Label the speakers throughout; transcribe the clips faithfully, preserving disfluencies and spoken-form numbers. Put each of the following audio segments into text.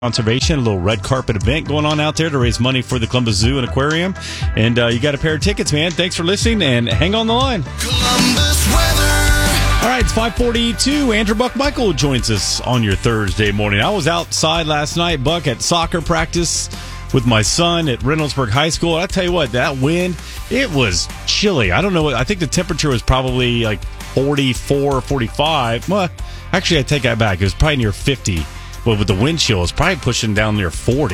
Speaker 1: Conservation, a little red carpet event going on out there to raise money for the Columbus Zoo and Aquarium. And uh, you got a pair of tickets, man. Thanks for listening, and hang on the line.
Speaker 2: Columbus weather.
Speaker 1: All right, it's five forty-two. Andrew Buck Michael joins us on your Thursday morning. I was outside last night, Buck, at soccer practice with my son at Reynoldsburg High School. I'll tell you what, that wind, it was chilly. I don't know. I think the temperature was probably like forty-four, forty-five. Well, actually, I take that back. It was probably near fifty. But with the wind chill, it's probably pushing down near forty.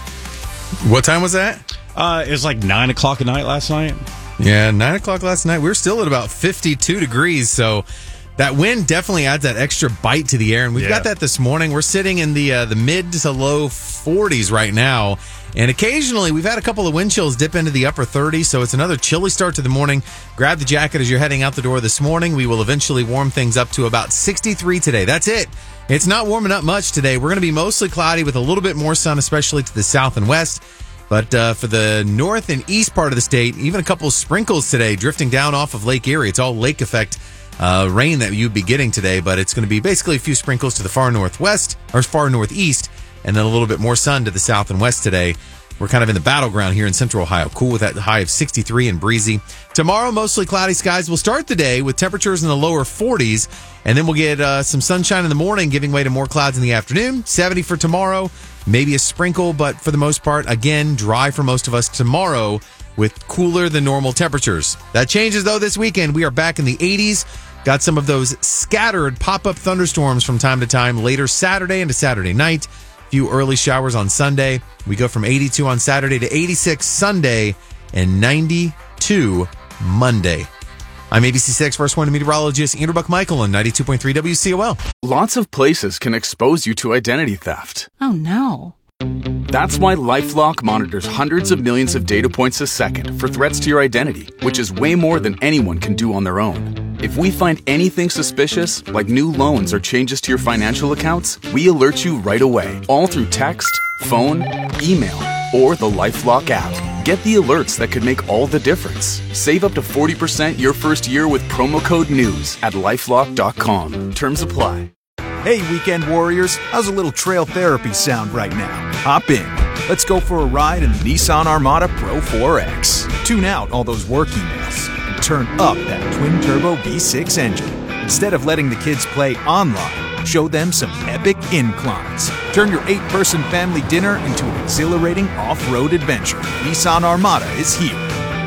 Speaker 3: What time was that?
Speaker 1: Uh, it was like nine o'clock at night last night.
Speaker 3: Yeah, nine o'clock last night. We were still at about fifty-two degrees, so that wind definitely adds that extra bite to the air, and we've yeah. got that this morning. We're sitting in the uh, the mid to low forties right now, and occasionally we've had a couple of wind chills dip into the upper thirties, so it's another chilly start to the morning. Grab the jacket as you're heading out the door this morning. We will eventually warm things up to about sixty-three today. That's it. It's not warming up much today. We're going to be mostly cloudy with a little bit more sun, especially to the south and west. But uh, for the north and east part of the state, even a couple of sprinkles today drifting down off of Lake Erie. It's all lake effect uh, rain that you'd be getting today, but it's going to be basically a few sprinkles to the far northwest or far northeast, and then a little bit more sun to the south and west today. We're kind of in the battleground here in central Ohio. Cool with that high of sixty-three and breezy. Tomorrow, mostly cloudy skies. We'll start the day with temperatures in the lower forties, and then we'll get uh, some sunshine in the morning, giving way to more clouds in the afternoon. seventy for tomorrow, maybe a sprinkle, but for the most part, again, dry for most of us tomorrow with cooler than normal temperatures. That changes, though, this weekend. We are back in the eighties. Got some of those scattered pop-up thunderstorms from time to time later Saturday into Saturday night. Few early showers on Sunday. We go from eighty-two on Saturday to eighty-six Sunday and ninety-two Monday. I'm A B C six First One meteorologist Andrew Buck Michael on ninety-two point three W C O L.
Speaker 4: Lots of places can expose you to identity theft.
Speaker 5: Oh no.
Speaker 4: That's why LifeLock monitors hundreds of millions of data points a second for threats to your identity, which is way more than anyone can do on their own. If we find anything suspicious, like new loans or changes to your financial accounts, we alert you right away, all through text, phone, email, or the LifeLock app. Get the alerts that could make all the difference. Save up to forty percent your first year with promo code NEWS at lifelock dot com. Terms apply.
Speaker 6: Hey, weekend warriors, how's a little trail therapy sound right now? Hop in. Let's go for a ride in the Nissan Armada Pro four X. Tune out all those work emails and turn up that twin-turbo V six engine. Instead of letting the kids play online, show them some epic inclines. Turn your eight-person family dinner into an exhilarating off-road adventure. Nissan Armada is here.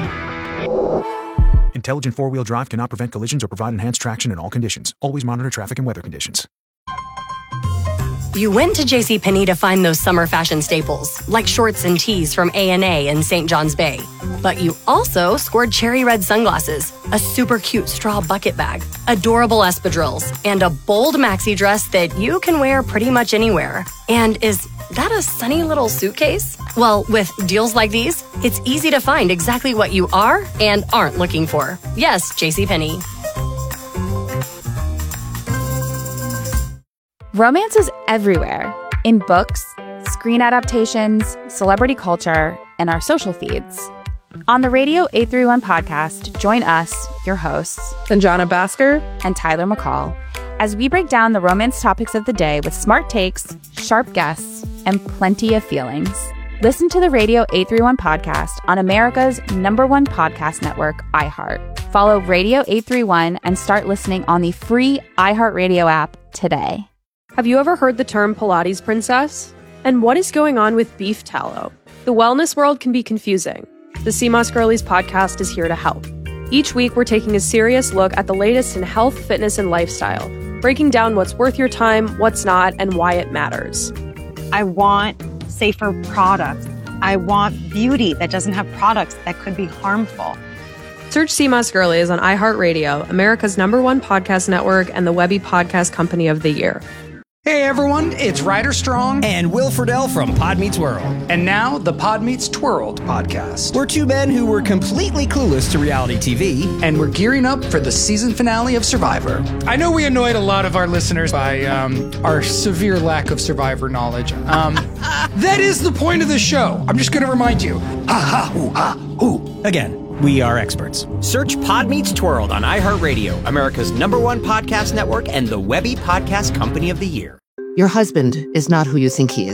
Speaker 6: Intelligent four-wheel drive cannot prevent collisions or provide enhanced traction in all conditions. Always monitor traffic and weather conditions.
Speaker 5: You went to JCPenney to find those summer fashion staples, like shorts and tees from A and A in Saint John's Bay. But you also scored cherry red sunglasses, a super cute straw bucket bag, adorable espadrilles, and a bold maxi dress that you can wear pretty much anywhere. And is that a sunny little suitcase? Well, with deals like these, it's easy to find exactly what you are and aren't looking for. Yes, JCPenney.
Speaker 7: Romance is everywhere, in books, screen adaptations, celebrity culture, and our social feeds. On the Radio eight thirty-one podcast, join us, your hosts,
Speaker 8: Sanjana Bhaskar
Speaker 7: and Tyler McCall, as we break down the romance topics of the day with smart takes, sharp guests, and plenty of feelings. Listen to the Radio eight thirty-one podcast on America's number one podcast network, iHeart. Follow Radio eight thirty-one and start listening on the free iHeartRadio app today.
Speaker 8: Have you ever heard the term Pilates princess? And what is going on with beef tallow? The wellness world can be confusing. The C M O S Girlies podcast is here to help. Each week, we're taking a serious look at the latest in health, fitness, and lifestyle, breaking down what's worth your time, what's not, and why it matters.
Speaker 9: I want safer products. I want beauty that doesn't have products that could be harmful.
Speaker 8: Search C M O S Girlies on iHeartRadio, America's number one podcast network, and the Webby Podcast Company of the Year.
Speaker 10: Hey everyone, it's Ryder Strong
Speaker 11: and Will Friedle from Pod Meets World.
Speaker 10: And now the Pod Meets Twirled podcast.
Speaker 11: We're two men who were completely clueless to reality T V.
Speaker 10: And we're gearing up for the season finale of Survivor.
Speaker 12: I know we annoyed a lot of our listeners by um, our severe lack of Survivor knowledge. Um, that is the point of the show. I'm just going to remind you.
Speaker 11: Ha ha hoo ha hoo. Again. We are experts. Search Pod Meets Twirled on iHeartRadio, America's number one podcast network, and the Webby Podcast Company of the Year.
Speaker 13: Your husband is not who you think he is.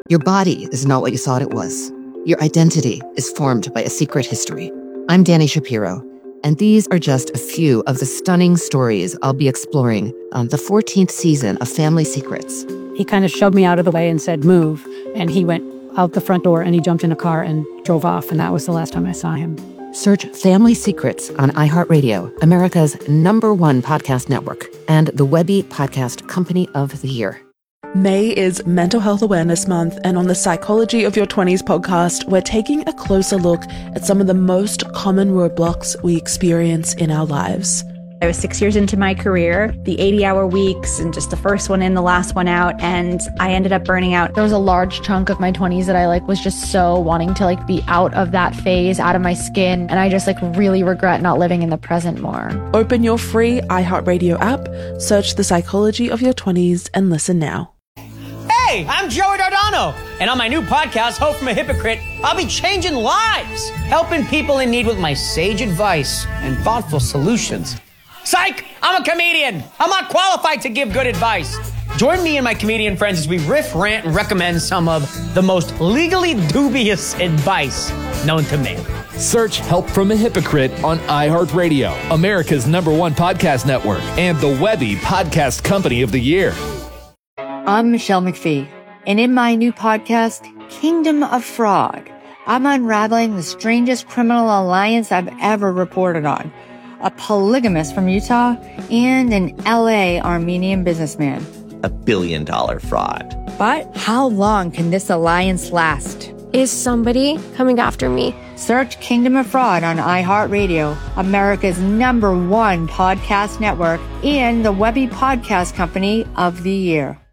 Speaker 13: Your body is not what you thought it was. Your identity is formed by a secret history. I'm Dani Shapiro, and these are just a few of the stunning stories I'll be exploring on the fourteenth season of Family Secrets.
Speaker 14: He kind of shoved me out of the way and said, move. And he went out the front door and he jumped in a car and drove off. And that was the last time I saw him.
Speaker 13: Search Family Secrets on iHeartRadio, America's number one podcast network, and the Webby Podcast Company of the Year.
Speaker 15: May is Mental Health Awareness Month, and on the Psychology of Your twenties podcast, we're taking a closer look at some of the most common roadblocks we experience in our lives.
Speaker 16: I was six years into my career, the eighty-hour weeks, and just the first one in, the last one out, and I ended up burning out.
Speaker 17: There was a large chunk of my twenties that I like was just so wanting to like be out of that phase, out of my skin, and I just like really regret not living in the present more.
Speaker 15: Open your free iHeartRadio app, search The Psychology of Your twenties, and listen now.
Speaker 11: Hey, I'm Joey Dardano, and on my new podcast, Hope from a Hypocrite, I'll be changing lives, helping people in need with my sage advice and thoughtful solutions. Psych! I'm a comedian. I'm not qualified to give good advice. Join me and my comedian friends as we riff, rant, and recommend some of the most legally dubious advice known to man.
Speaker 18: Search Help from a Hypocrite on iHeartRadio, America's number one podcast network, and the Webby Podcast Company of the Year.
Speaker 19: I'm Michelle McPhee, and in my new podcast, Kingdom of Fraud, I'm unraveling the strangest criminal alliance I've ever reported on. A polygamist from Utah and an L A Armenian businessman.
Speaker 20: A billion dollar fraud.
Speaker 19: But how long can this alliance last?
Speaker 21: Is somebody coming after me?
Speaker 19: Search Kingdom of Fraud on iHeartRadio, America's number one podcast network, and the Webby Podcast Company of the Year.